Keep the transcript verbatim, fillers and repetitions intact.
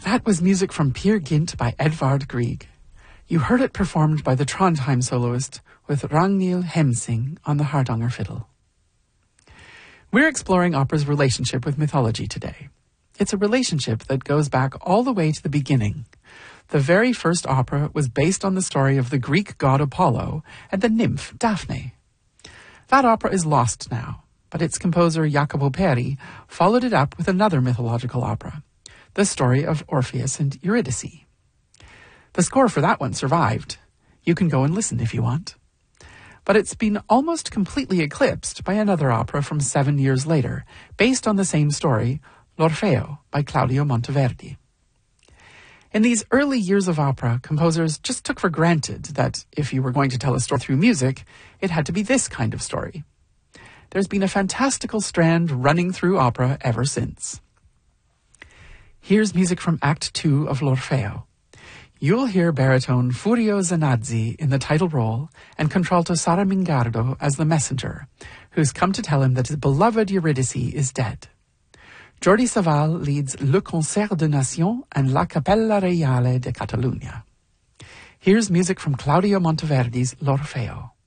That was music from Peer Gynt by Edvard Grieg. You heard it performed by the Trondheim soloist with Ragnhild Hemsing on the Hardanger fiddle. We're exploring opera's relationship with mythology today. It's a relationship that goes back all the way to the beginning. The very first opera was based on the story of the Greek god Apollo and the nymph Daphne. That opera is lost now, but its composer Jacopo Peri followed it up with another mythological opera, the story of Orpheus and Eurydice. The score for that one survived. You can go and listen if you want. But it's been almost completely eclipsed by another opera from seven years later, based on the same story, L'Orfeo by Claudio Monteverdi. In these early years of opera, composers just took for granted that if you were going to tell a story through music, it had to be this kind of story. There's been a fantastical strand running through opera ever since. Here's music from Act Two of L'Orfeo. You'll hear baritone Furio Zanazzi in the title role and contralto Sara Mingardo as the messenger, who's come to tell him that his beloved Eurydice is dead. Jordi Savall leads Le Concert de Nation and La Cappella Reale de Catalunya. Here's music from Claudio Monteverdi's L'Orfeo.